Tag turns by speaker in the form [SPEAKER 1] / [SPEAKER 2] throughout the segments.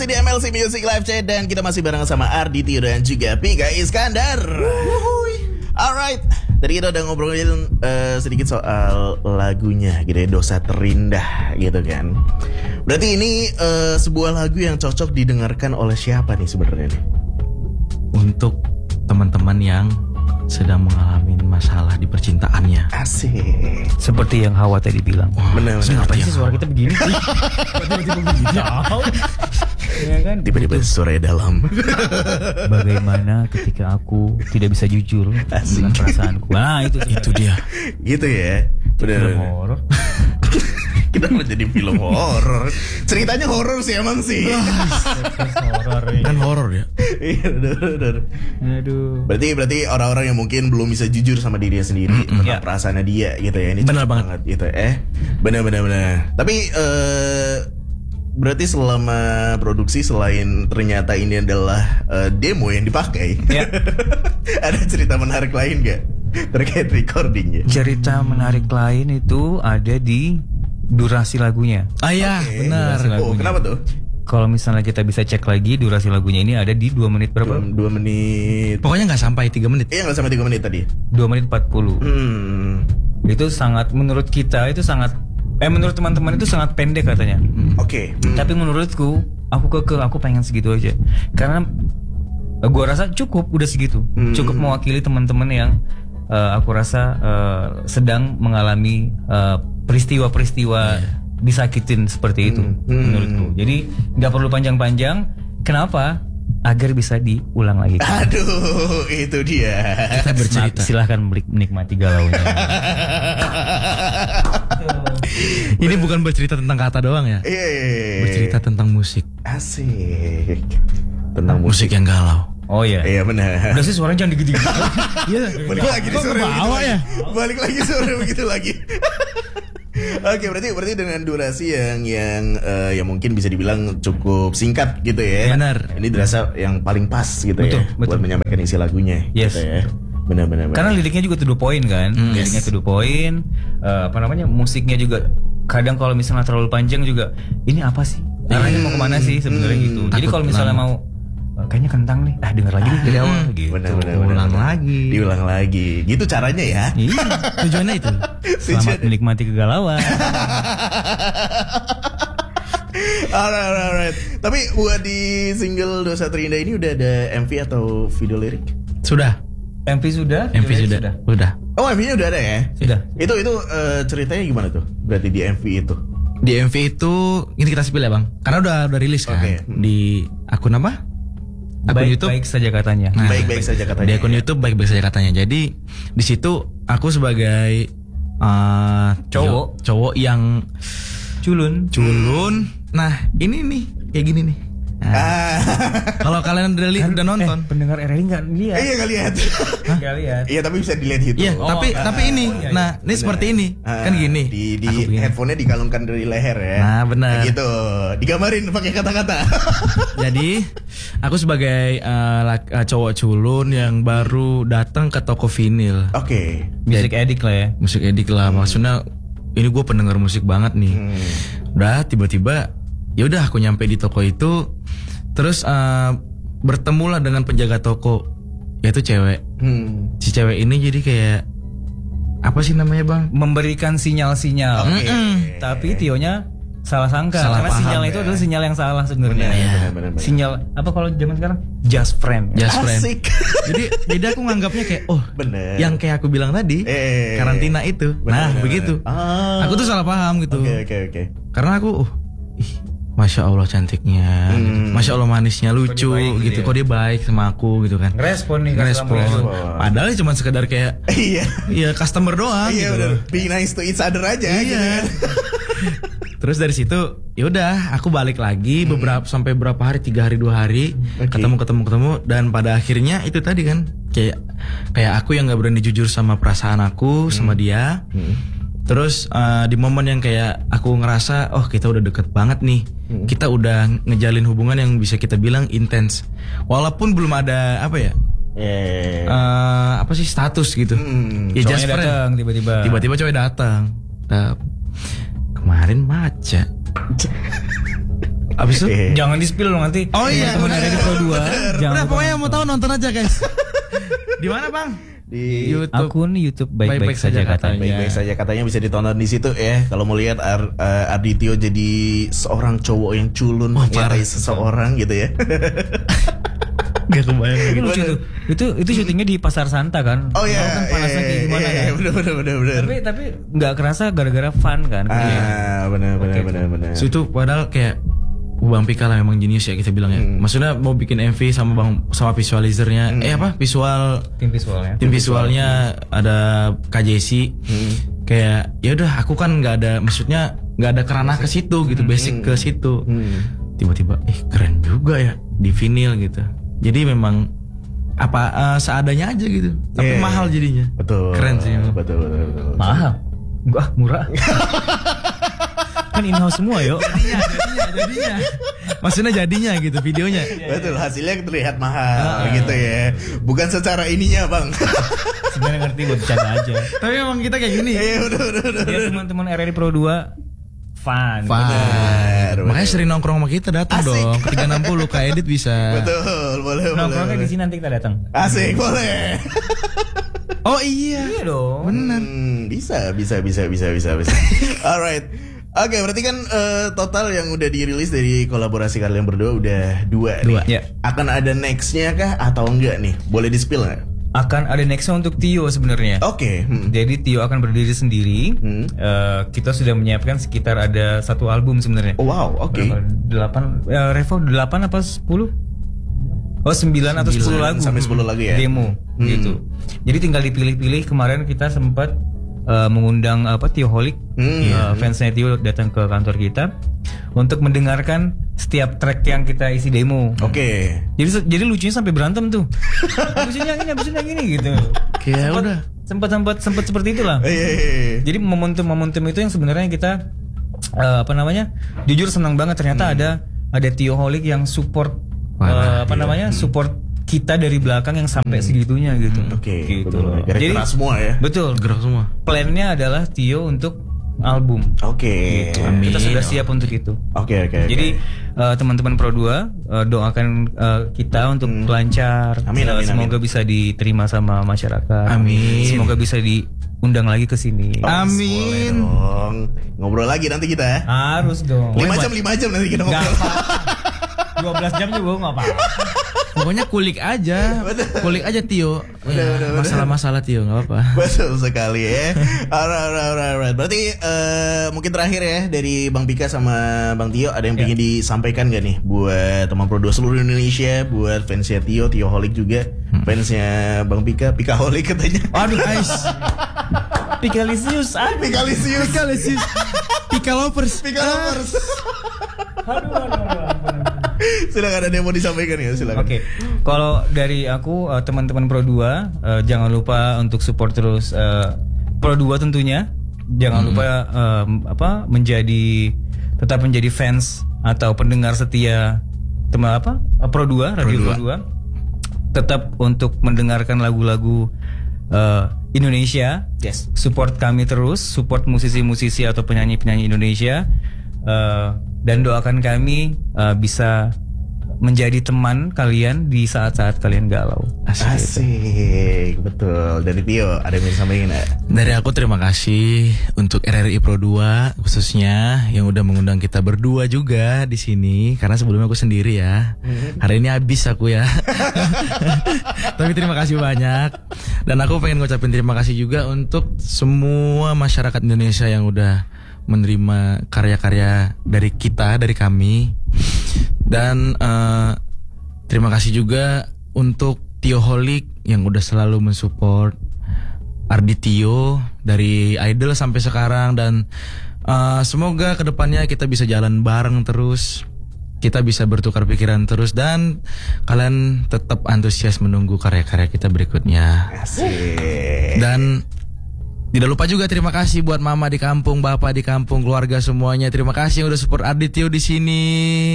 [SPEAKER 1] masih di MLC Music Live Chat dan kita masih bareng sama Arditio dan juga Pika Iskandar. Alright, tadi kita udah ngobrolin sedikit soal lagunya gitu ya, Dosa Terindah gitu kan. Berarti ini sebuah lagu yang cocok didengarkan oleh siapa nih sebenarnya nih?
[SPEAKER 2] Untuk teman-teman yang sedang mengalami masalah di percintaannya.
[SPEAKER 1] Asik.
[SPEAKER 3] Seperti yang Hawa tadi bilang.
[SPEAKER 1] Benar.
[SPEAKER 3] Kenapa sih suara kita begini? Tiba-tiba begini. Ya kan?
[SPEAKER 1] Tiba-tiba suara dalam.
[SPEAKER 3] Bagaimana ketika aku tidak bisa jujur dengan perasaanku? Nah itu dia.
[SPEAKER 1] Gitu ya.
[SPEAKER 3] Film horor.
[SPEAKER 1] Kita mau jadi film horor. Ceritanya horor sih emang sih.
[SPEAKER 3] Horor
[SPEAKER 2] Kan horor ya.
[SPEAKER 1] Iya benar.
[SPEAKER 3] Aduh.
[SPEAKER 1] Berarti orang-orang yang mungkin belum bisa jujur sama dirinya sendiri tentang perasaannya dia gitu ya. Ini
[SPEAKER 2] Benar
[SPEAKER 1] banget gitu. Benar. Tapi berarti selama produksi selain ternyata ini adalah demo yang dipakai, ada cerita menarik lain gak terkait recordingnya?
[SPEAKER 3] Cerita menarik lain itu ada di durasi lagunya.
[SPEAKER 2] Benar.
[SPEAKER 1] Oh, kenapa tuh?
[SPEAKER 3] Kalau misalnya kita bisa cek lagi durasi lagunya ini ada di 2 menit berapa?
[SPEAKER 1] 2 menit.
[SPEAKER 2] Pokoknya gak sampai 3 menit.
[SPEAKER 1] Iya gak sampai 3 menit tadi.
[SPEAKER 3] 2 menit 40. Itu sangat, menurut kita itu sangat, menurut teman-teman itu sangat pendek katanya.
[SPEAKER 1] Oke.
[SPEAKER 3] Tapi menurutku, aku pengen segitu aja. Karena gua rasa cukup udah segitu. Cukup mewakili teman-teman yang aku rasa sedang mengalami peristiwa-peristiwa disakitin seperti itu menurutku. Jadi nggak perlu panjang-panjang. Kenapa? Agar bisa diulang lagi.
[SPEAKER 1] Aduh, itu dia.
[SPEAKER 2] Kita bercerita.
[SPEAKER 3] Silahkan menikmati galaunya.
[SPEAKER 2] Ini bukan bercerita tentang kata doang ya.
[SPEAKER 1] Iya.
[SPEAKER 2] Bercerita tentang musik.
[SPEAKER 1] Asik. Tentang
[SPEAKER 2] Musik yang galau.
[SPEAKER 3] Oh iya.
[SPEAKER 1] Iya benar.
[SPEAKER 3] Udah sih suaranya jangan digigit.
[SPEAKER 2] Iya.
[SPEAKER 1] Balik lagi di sore begitu lagi. Balik lagi sore begitu lagi. Oke, berarti dengan durasi yang mungkin bisa dibilang cukup singkat gitu ya.
[SPEAKER 2] Benar.
[SPEAKER 1] Ini dirasa yang paling pas gitu
[SPEAKER 3] Betul.
[SPEAKER 1] buat menyampaikan isi lagunya.
[SPEAKER 3] Yes.
[SPEAKER 1] Gitu ya. Benar.
[SPEAKER 3] Karena liriknya juga to the point kan. Liriknya to the point. Musiknya juga kadang kalau misalnya terlalu panjang juga ini apa sih? Arahnya mau kemana sih sebenarnya gitu. Jadi kalau misalnya mau kayaknya kentang nih, dengar lagi dari awal gitu.
[SPEAKER 1] Benar.
[SPEAKER 2] Ulang lagi.
[SPEAKER 1] Diulang lagi. Gitu caranya ya.
[SPEAKER 3] Iya,
[SPEAKER 2] Tujuannya itu.
[SPEAKER 3] selamat menikmati kegalauan.
[SPEAKER 1] Alright. Tapi buat di single Dosa Terindah ini udah ada MV atau video lirik?
[SPEAKER 2] Sudah.
[SPEAKER 3] MV sudah?
[SPEAKER 2] Udah.
[SPEAKER 1] Oh, MV-nya udah ada ya?
[SPEAKER 3] Sudah.
[SPEAKER 1] Itu ceritanya gimana tuh? Berarti di MV itu?
[SPEAKER 2] Di MV itu ini kita spill ya bang, karena udah rilis kan.
[SPEAKER 1] Oke.
[SPEAKER 2] Di akun apa? Akun YouTube.
[SPEAKER 3] Baik saja katanya.
[SPEAKER 2] Nah,
[SPEAKER 1] Baik-baik saja katanya.
[SPEAKER 2] Di akun YouTube baik-baik saja katanya. Jadi di situ aku sebagai cowok yang
[SPEAKER 3] Culun.
[SPEAKER 2] Nah ini nih kayak gini nih. Nah, kalau kalian udah nonton,
[SPEAKER 3] Pendengar RRI nggak lihat.
[SPEAKER 1] Iya nggak lihat.
[SPEAKER 3] Nggak lihat.
[SPEAKER 1] Iya tapi bisa dilihat itu.
[SPEAKER 2] iya tapi ini, nah ini seperti ini kan gini.
[SPEAKER 1] Di
[SPEAKER 2] Aku begini.
[SPEAKER 1] headphone-nya dikalungkan dari leher ya.
[SPEAKER 2] Nah, benar.
[SPEAKER 1] Kayak gitu. Digambarin pakai kata-kata.
[SPEAKER 2] Jadi aku sebagai cowok culun yang baru datang ke toko vinil.
[SPEAKER 1] Oke.
[SPEAKER 3] Music addict lah ya.
[SPEAKER 2] Musik edik lah, maksudnya ini gue pendengar musik banget nih. Udah tiba-tiba ya udah aku nyampe di toko itu, terus bertemulah dengan penjaga toko, yaitu cewek. Si cewek ini jadi kayak apa sih namanya bang?
[SPEAKER 3] Memberikan sinyal-sinyal.
[SPEAKER 1] Oke.
[SPEAKER 3] Tapi Tionya salah sangka.
[SPEAKER 2] Salah
[SPEAKER 3] Karena
[SPEAKER 2] paham,
[SPEAKER 3] sinyal itu adalah sinyal yang salah sebenarnya.
[SPEAKER 1] Benar.
[SPEAKER 3] Sinyal apa kalau zaman sekarang? Just friend.
[SPEAKER 2] Just friend.
[SPEAKER 1] Asik.
[SPEAKER 2] Jadi aku nganggapnya kayak
[SPEAKER 1] Bener.
[SPEAKER 2] yang kayak aku bilang tadi, karantina itu.
[SPEAKER 1] Bener.
[SPEAKER 2] Begitu. Aku tuh salah paham gitu.
[SPEAKER 1] Oke.
[SPEAKER 2] Karena aku Masya Allah cantiknya, gitu. Masya Allah manisnya, lucu
[SPEAKER 3] Kok dia baik
[SPEAKER 2] gitu.
[SPEAKER 3] gitu ya?
[SPEAKER 2] Kok dia baik sama aku gitu kan.
[SPEAKER 3] Ngerespon nih.
[SPEAKER 2] Ngerespon. Padahal cuma sekedar kayak
[SPEAKER 1] Iya.
[SPEAKER 2] ya customer doang
[SPEAKER 1] Iya
[SPEAKER 2] gitu.
[SPEAKER 1] benar. Be nice to each other aja gitu kan.
[SPEAKER 2] Terus dari situ ya udah aku balik lagi sampai berapa hari, 3 hari 2 hari ketemu dan pada akhirnya itu tadi kan kayak aku yang nggak berani jujur sama perasaan aku sama dia. Terus di momen yang kayak aku ngerasa kita udah deket banget nih, kita udah ngejalin hubungan yang bisa kita bilang intens, walaupun belum ada apa ya apa sih status gitu. Ya just friend.
[SPEAKER 3] Datang
[SPEAKER 2] Tiba-tiba cowok datang. Kemarin maca. Abis itu
[SPEAKER 3] Jangan di-spill dong nanti.
[SPEAKER 2] Oh iya,
[SPEAKER 3] teman ada di Pro 2.
[SPEAKER 2] udah pokoknya mau tahu nonton aja guys. Di mana bang?
[SPEAKER 1] Di
[SPEAKER 2] YouTube.
[SPEAKER 3] Akun YouTube baik-baik saja katanya.
[SPEAKER 1] Baik-baik saja katanya bisa ditonton di situ ya. Kalau mau lihat Arditio jadi seorang cowok yang culun mencintai seseorang gitu ya.
[SPEAKER 2] Gak kebayang
[SPEAKER 3] Itu lucu tuh. Itu syutingnya di Pasar Santa kan.
[SPEAKER 1] Oh iya.
[SPEAKER 3] Tahu kan panasnya kayak gimana kan.
[SPEAKER 1] Bener.
[SPEAKER 3] Tapi nggak kerasa gara-gara fun kan.
[SPEAKER 1] Bener.
[SPEAKER 2] So itu padahal kayak Bang Pika lah memang jenius ya kita bilang ya. Maksudnya mau bikin MV sama visualizernya. Visual
[SPEAKER 3] Tim
[SPEAKER 2] visualnya ada KJC. Kayak ya udah aku kan nggak ada kerana ke situ gitu, basic ke situ. Tiba-tiba keren juga ya di vinyl gitu. Jadi memang seadanya aja gitu. Tapi mahal jadinya.
[SPEAKER 1] Betul.
[SPEAKER 2] Keren sih.
[SPEAKER 1] Betul.
[SPEAKER 3] Mahal. Wah, murah. Kan in-house semua yo.
[SPEAKER 2] Jadinya. Maksudnya jadinya gitu videonya.
[SPEAKER 1] Betul, hasilnya terlihat mahal gitu ya. Bukan secara ininya, Bang.
[SPEAKER 3] Sebenarnya ngerti buat bercanda aja.
[SPEAKER 2] Tapi emang kita kayak gini.
[SPEAKER 1] Iya, udah.
[SPEAKER 3] Ya teman-teman RRI Pro 2 fun.
[SPEAKER 2] Makanya sering nongkrong sama kita, datang dong ke 360 ke edit bisa.
[SPEAKER 1] Betul, boleh.
[SPEAKER 3] Nongkrongnya di sini nanti kita datang.
[SPEAKER 1] Asik, boleh.
[SPEAKER 2] Oh iya.
[SPEAKER 3] Iya dong.
[SPEAKER 2] Bener.
[SPEAKER 1] Bisa. Alright. Oke, berarti kan total yang udah dirilis dari kolaborasi kalian berdua udah 2 nih.
[SPEAKER 3] Ya.
[SPEAKER 1] Akan ada nextnya kah atau enggak nih? Boleh di-spill nggak?
[SPEAKER 3] Akan ada nextnya untuk Tio sebenarnya.
[SPEAKER 1] Oke.
[SPEAKER 3] Jadi Tio akan berdiri sendiri. Kita sudah menyiapkan sekitar ada 1 album sebenarnya.
[SPEAKER 1] Oh, wow, oke.
[SPEAKER 3] 8 Revo 8 apa 10? Oh 9 atau 10 lagu.
[SPEAKER 1] Sampai 10 lagu ya.
[SPEAKER 3] Demo gitu. Jadi tinggal dipilih-pilih. Kemarin kita sempat mengundang Tioholic, fansnya Tio datang ke kantor kita untuk mendengarkan setiap track yang kita isi demo.
[SPEAKER 1] Oke.
[SPEAKER 3] Jadi lucunya sampai berantem tuh. Habisin yang ini gitu.
[SPEAKER 2] Kayak udah.
[SPEAKER 3] Sempat seperti itulah. Jadi momentum itu yang sebenarnya kita jujur senang banget ternyata ada Tioholic yang support support kita dari belakang yang sampai segitunya gitu.
[SPEAKER 1] Oke.
[SPEAKER 3] Gitu.
[SPEAKER 1] Jadi keras semua ya.
[SPEAKER 3] Betul.
[SPEAKER 2] Gerak semua.
[SPEAKER 3] Plannya adalah Tio untuk album.
[SPEAKER 1] Oke.
[SPEAKER 3] Gitu. Kita sudah siap untuk itu.
[SPEAKER 1] Oke.
[SPEAKER 3] Jadi teman-teman Pro 2 doakan kita untuk lancar.
[SPEAKER 1] Amin.
[SPEAKER 3] Semoga bisa diterima sama masyarakat.
[SPEAKER 2] Amin.
[SPEAKER 3] Semoga bisa diundang lagi ke sini.
[SPEAKER 2] Amin.
[SPEAKER 1] Boleh dong. Ngobrol lagi nanti kita ya.
[SPEAKER 3] Harus dong.
[SPEAKER 1] 5 jam nanti kita ngobrol.
[SPEAKER 3] 12 jam juga nggak apa-apa.
[SPEAKER 2] Pokoknya kulik aja Tio. Masalah-masalah Tio nggak apa-apa.
[SPEAKER 1] Betul sekali ya. Alright. Berarti mungkin terakhir ya dari Bang Pika sama Bang Tio ada yang pengen disampaikan gak nih buat teman Pro 2 seluruh Indonesia, buat fansnya Tioholic juga, fansnya Bang Pika, Pikaholic katanya.
[SPEAKER 3] Aduh guys. Pikalisius.
[SPEAKER 2] Pika lovers.
[SPEAKER 1] Aduh. Silakan, ada yang mau disampaikan ya, silakan.
[SPEAKER 3] Oke. Kalau dari aku teman-teman Pro 2 jangan lupa untuk support terus Pro 2 tentunya. Jangan lupa tetap menjadi fans atau pendengar setia Pro 2, Radio Pro 2. Tetap untuk mendengarkan lagu-lagu Indonesia.
[SPEAKER 1] Yes.
[SPEAKER 3] Support kami terus, support musisi-musisi atau penyanyi-penyanyi Indonesia. Dan doakan kami bisa menjadi teman kalian di saat-saat kalian galau.
[SPEAKER 1] Asik. Betul. Dari Tio ada yang disampaikan gak?
[SPEAKER 2] Dari aku terima kasih untuk RRI Pro 2 khususnya yang udah mengundang kita berdua juga di sini, karena sebelumnya aku sendiri ya. Hari ini habis aku ya. Tapi terima kasih banyak. Dan aku pengen ngucapin terima kasih juga untuk semua masyarakat Indonesia yang udah menerima karya-karya dari kita, dari kami. Dan terima kasih juga untuk Tioholic yang udah selalu mensupport Arditio dari idol sampai sekarang. Dan semoga kedepannya kita bisa jalan bareng terus, kita bisa bertukar pikiran terus, dan kalian tetap antusias menunggu karya-karya kita berikutnya.
[SPEAKER 1] Asik.
[SPEAKER 2] Dan tidak lupa juga terima kasih buat mama di kampung, bapak di kampung, keluarga semuanya. Terima kasih yang udah support Arditio di sini.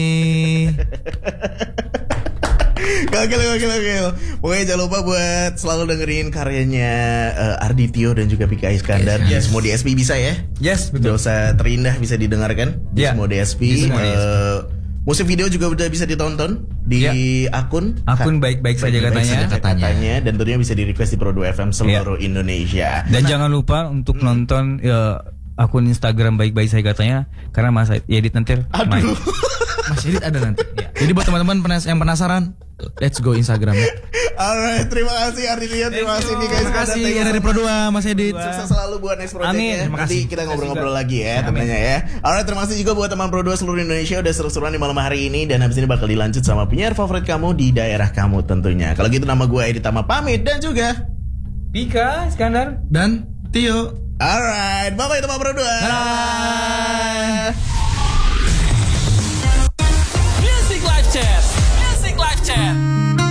[SPEAKER 1] Gokil. Pokoknya jangan lupa buat selalu dengerin karyanya Arditio dan juga Pika Iskandar. Di semua DSP bisa ya.
[SPEAKER 3] Yes, betul.
[SPEAKER 1] Dosa Terindah bisa didengarkan di semua DSP. Musik video juga udah bisa ditonton di akun
[SPEAKER 3] baik-baik saja
[SPEAKER 1] katanya, dan tentunya bisa di request di Pro 2 FM seluruh Indonesia.
[SPEAKER 3] Dan jangan lupa untuk nonton akun Instagram baik-baik saya katanya, karena Mas Edit nanti main.
[SPEAKER 2] Mas Edit ada nanti. Jadi buat teman-teman yang penasaran, let's go Instagram.
[SPEAKER 1] Alright, terima kasih Arditio, terima kasih nih guys.
[SPEAKER 2] Terima kasih dari Pro 2 Mas Edit.
[SPEAKER 1] Sukses selalu buat next project-nya. Nanti kita ngobrol-ngobrol lagi ya tentunya ya. Alright, terima kasih juga buat teman Pro 2 seluruh Indonesia udah seru-seruan di malam hari ini, dan habis ini bakal dilanjut sama penyiar favorit kamu di daerah kamu tentunya. Kalau gitu nama gue Edit Tama pamit, dan juga
[SPEAKER 3] Pika, Iskandar,
[SPEAKER 2] dan Tio.
[SPEAKER 1] Alright, bye-bye teman Pro 2.
[SPEAKER 4] Music Live Chat.